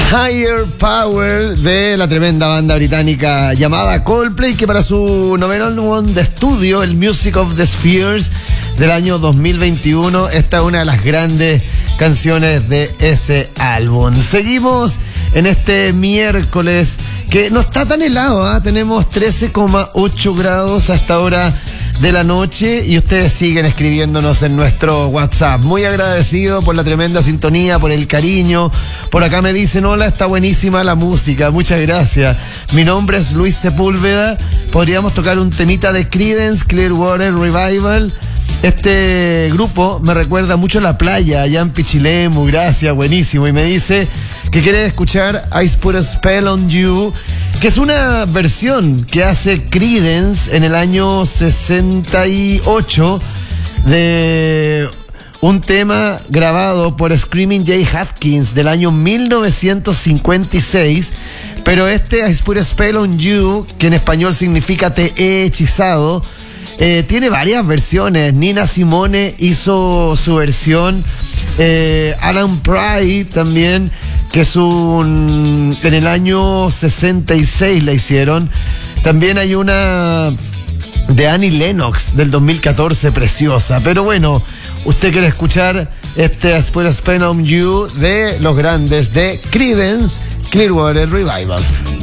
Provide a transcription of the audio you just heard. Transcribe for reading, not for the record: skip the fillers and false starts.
Higher Power de la tremenda banda británica llamada Coldplay, que para su noveno álbum de estudio, el Music of the Spheres del año 2021, esta es una de las grandes canciones de ese álbum. Seguimos en este miércoles que no está tan helado, ¿eh? Tenemos 13,8 grados a esta hora de la noche y ustedes siguen escribiéndonos en nuestro WhatsApp. Muy agradecido por la tremenda sintonía, por el cariño. Por acá me dicen: hola, está buenísima la música, muchas gracias. Mi nombre es Luis Sepúlveda. Podríamos tocar un temita de Creedence Clearwater Revival. Este grupo me recuerda mucho a la playa allá en Pichilemu, gracias, buenísimo. Y me dice que quiere escuchar I Put a Spell on You, que es una versión que hace Creedence en el año 68 de un tema grabado por Screaming Jay Hawkins del año 1956. Pero este I Put a Spell on You, que en español significa te he hechizado, tiene varias versiones. Nina Simone hizo su versión, Alan Pry también, que es en el año 66 la hicieron. También hay una de Annie Lennox del 2014, preciosa. Pero bueno, usted quiere escuchar este I Put a Spell on You de los grandes de Creedence Clearwater Revival.